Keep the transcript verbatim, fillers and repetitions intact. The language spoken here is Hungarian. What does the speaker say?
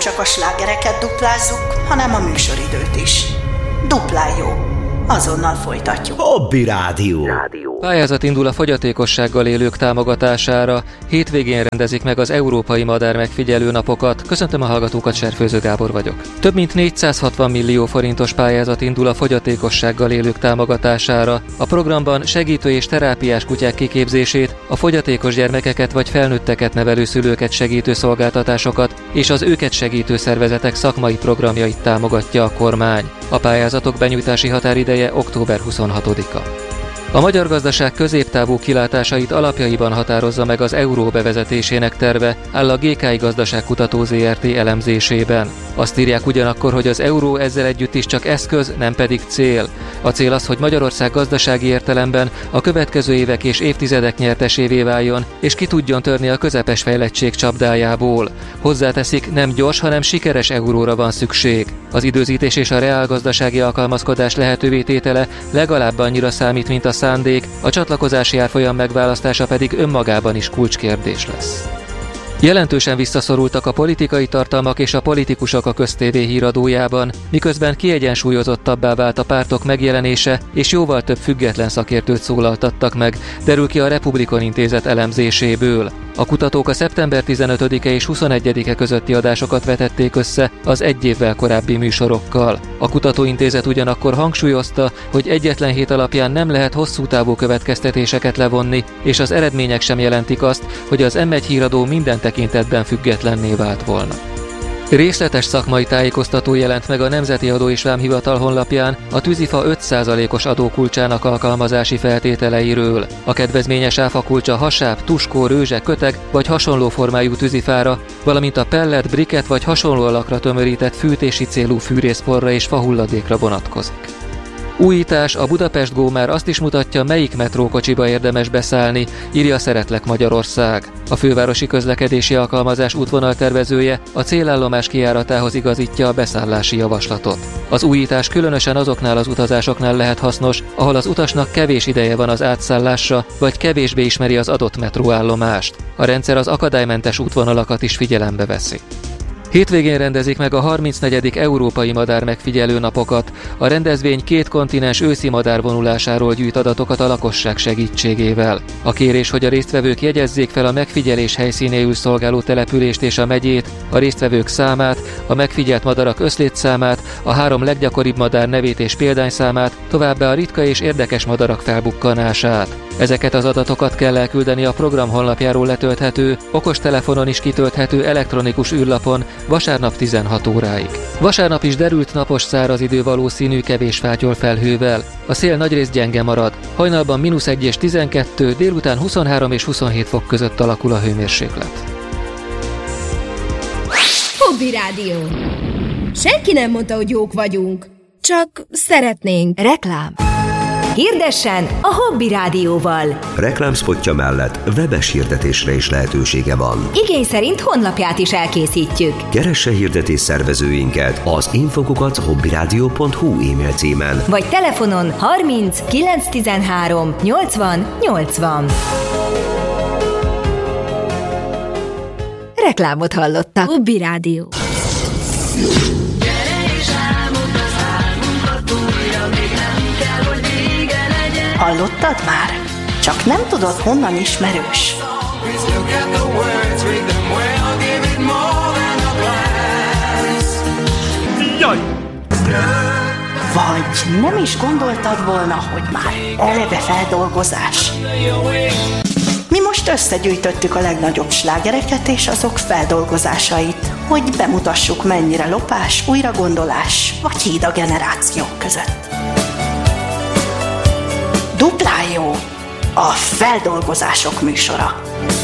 csak a slágereket duplázzuk, hanem a műsoridőt is. Duplán jó. Azonnal folytatjuk. Hobby Rádió. Pályázat indul a fogyatékossággal élők támogatására. Hétvégén rendezik meg az Európai Madár Megfigyelő Napokat. Köszöntöm a hallgatókat, Serfőző Gábor vagyok. Több mint négyszázhatvan millió forintos pályázat indul a fogyatékossággal élők támogatására. A programban segítő és terápiás kutyák kiképzését, a fogyatékos gyermekeket vagy felnőtteket nevelő szülőket segítő szolgáltatásokat és az őket segítő szervezetek szakmai programjait támogatja a kormány. A pályázatok benyújtási határideje október huszonhatodika. A magyar gazdaság középtávú kilátásait alapjaiban határozza meg az euró bevezetésének terve, áll a gé ká i Gazdaságkutató zé er té elemzésében. Azt írják ugyanakkor, hogy az euró ezzel együtt is csak eszköz, nem pedig cél. A cél az, hogy Magyarország gazdasági értelemben a következő évek és évtizedek nyertesévé váljon, és ki tudjon törni a közepes fejlettség csapdájából. Hozzáteszik, nem gyors, hanem sikeres euróra van szükség. Az időzítés és a reálgazdasági alkalmazkodás lehetővé tétele legalább annyira számít, mint a szándék, a csatlakozási árfolyam megválasztása pedig önmagában is kulcskérdés lesz. Jelentősen visszaszorultak a politikai tartalmak és a politikusok a köztévé híradójában, miközben kiegyensúlyozottabbá vált a pártok megjelenése, és jóval több független szakértőt szólaltattak meg, derül ki a Republikon Intézet elemzéséből. A kutatók a szeptember tizenötödike és huszonegyedike közötti adásokat vetették össze az egy évvel korábbi műsorokkal. A kutatóintézet ugyanakkor hangsúlyozta, hogy egyetlen hét alapján nem lehet hosszú távú következtetéseket levonni, és az eredmények sem jelentik azt, hogy az em egy híradó minden tekintetben függetlenné vált volna. Részletes szakmai tájékoztató jelent meg a Nemzeti Adó és Vámhivatal honlapján a tűzifa öt százalékos adókulcsának alkalmazási feltételeiről. A kedvezményes áfakulcsa hasáb, tuskó, rőzse, köteg vagy hasonló formájú tűzifára, valamint a pellet, briket vagy hasonló alakra tömörített fűtési célú fűrészporra és fahulladékra vonatkozik. Újítás, a Budapest Go már azt is mutatja, melyik metrókocsiba érdemes beszállni, írja Szeretlek Magyarország. A fővárosi közlekedési alkalmazás útvonaltervezője a célállomás kijáratához igazítja a beszállási javaslatot. Az újítás különösen azoknál az utazásoknál lehet hasznos, ahol az utasnak kevés ideje van az átszállásra, vagy kevésbé ismeri az adott metróállomást. A rendszer az akadálymentes útvonalakat is figyelembe veszi. Hétvégén rendezik meg a harmincnegyedik Európai Madár Megfigyelő Napokat. A rendezvény két kontinens őszi madárvonulásáról gyűjt adatokat a lakosság segítségével. A kérés, hogy a résztvevők jegyezzék fel a megfigyelés helyszínéül szolgáló települést és a megyét, a résztvevők számát, a megfigyelt madarak összlétszámát, a három leggyakoribb madár nevét és példányszámát, továbbá a ritka és érdekes madarak felbukkanását. Ezeket az adatokat kell elküldeni a program honlapjáról letölthető, okostelefonon is kitölthető elektronikus űrlapon vasárnap tizenhat óráig. Vasárnap is derült napos száraz idő valószínű kevés fátyol felhővel. A szél nagyrészt gyenge marad. Hajnalban mínusz egy és tizenkettő, délután huszonhárom és huszonhét fok között alakul a hőmérséklet. Hobby Rádió. Senki nem mondta, hogy jók vagyunk. Csak szeretnénk. Reklám. Hirdessen a Hobby Rádióval. Reklámspotja mellett webes hirdetésre is lehetősége van. Igény szerint honlapját is elkészítjük. Keresse hirdetés szervezőinket az infokukat hobbyradio pont hu e-mail címen. Vagy telefonon harminc kilenc tizenhárom nyolcvan nyolcvan. Reklámot hallottak. Hobby Rádió. Hallottad már? Csak nem tudod, honnan ismerős. Jaj! Vagy nem is gondoltad volna, hogy már eleve feldolgozás. Mi most összegyűjtöttük a legnagyobb slágereket és azok feldolgozásait, hogy bemutassuk, mennyire lopás, újragondolás vagy híd a generációk között. Duplán jó, a feldolgozások műsora.